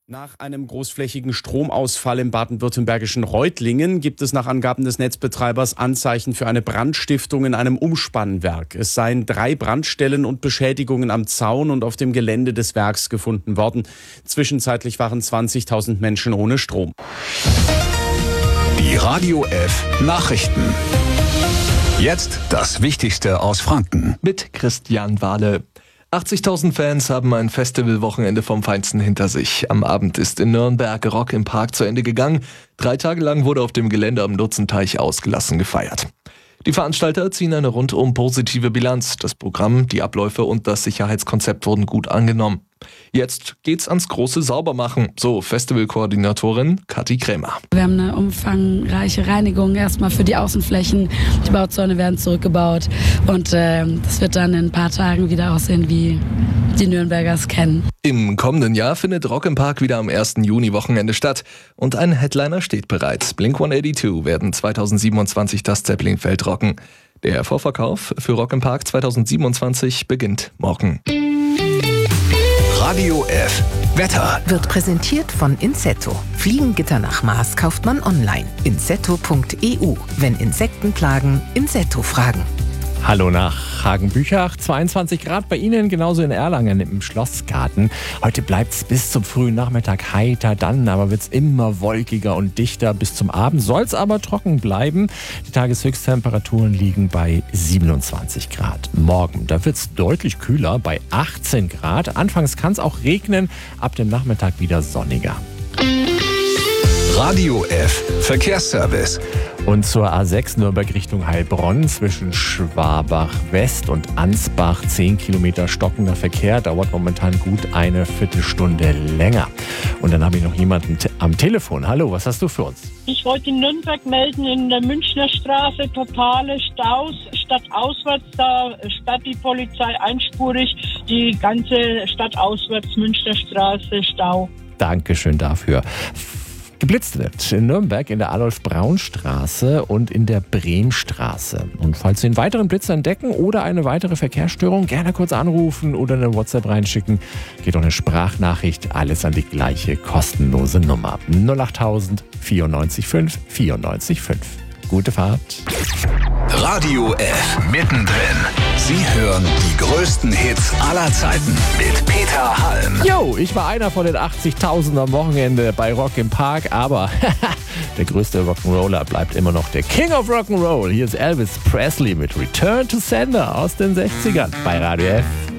Nach einem großflächigen Stromausfall im baden-württembergischen Reutlingen gibt es nach Angaben des Netzbetreibers Anzeichen für eine Brandstiftung in einem Umspannwerk. Es seien 3 Brandstellen und Beschädigungen am Zaun und auf dem Gelände des Werks gefunden worden. Zwischenzeitlich waren 20.000 Menschen ohne Strom. Die Radio F Nachrichten. Jetzt das Wichtigste aus Franken. Mit Christian Wahle. 80.000 Fans haben ein Festivalwochenende vom Feinsten hinter sich. Am Abend ist in Nürnberg Rock im Park zu Ende gegangen. 3 Tage lang wurde auf dem Gelände am Nutzenteich ausgelassen gefeiert. Die Veranstalter ziehen eine rundum positive Bilanz. Das Programm, die Abläufe und das Sicherheitskonzept wurden gut angenommen. Jetzt geht's ans große Saubermachen, so Festivalkoordinatorin Kathi Krämer. Wir haben eine umfangreiche Reinigung erstmal für die Außenflächen. Die Bauzäune werden zurückgebaut und das wird dann in ein paar Tagen wieder aussehen, wie die Nürnberger es kennen. Im kommenden Jahr findet Rock im Park wieder am 1. Juni-Wochenende statt und ein Headliner steht bereits. Blink-182 werden 2027 das Zeppelinfeld rocken. Der Vorverkauf für Rock im Park 2027 beginnt morgen. Radio F Wetter wird präsentiert von Insetto. Fliegengitter nach Maß kauft man online. Insetto.eu. Wenn Insekten plagen, Insetto fragen. Hallo nach Hagenbüchach, 22 Grad bei Ihnen, genauso in Erlangen im Schlossgarten. Heute bleibt es bis zum frühen Nachmittag heiter, dann aber wird es immer wolkiger und dichter. Bis zum Abend soll es aber trocken bleiben. Die Tageshöchsttemperaturen liegen bei 27 Grad. Morgen, da wird es deutlich kühler, bei 18 Grad. Anfangs kann es auch regnen, ab dem Nachmittag wieder sonniger. Radio F Verkehrsservice. Und zur A6 Nürnberg Richtung Heilbronn zwischen Schwabach West und Ansbach 10 Kilometer stockender Verkehr, dauert momentan gut eine Viertelstunde länger. Und dann habe ich noch jemanden am Telefon. Hallo, was hast du für uns? Ich wollte in Nürnberg melden, in der Münchner Straße totale Staus. Stadtauswärts, da sperrt die Polizei einspurig die ganze Stadtauswärts Münchner Straße Stau. Dankeschön dafür. Geblitzt wird in Nürnberg in der Adolf-Braun-Straße und in der Bremstraße. Und falls Sie einen weiteren Blitz entdecken oder eine weitere Verkehrsstörung, gerne kurz anrufen oder eine WhatsApp reinschicken. Geht auch eine Sprachnachricht, alles an die gleiche kostenlose Nummer. 08000 94 5 94 5. Gute Fahrt. Radio F mittendrin. Sie hören die größten Hits aller Zeiten mit Peter Halm. Jo, ich war einer von den 80.000 am Wochenende bei Rock im Park, aber der größte Rock'n'Roller bleibt immer noch der King of Rock'n'Roll. Hier ist Elvis Presley mit Return to Sender aus den 60ern bei Radio F.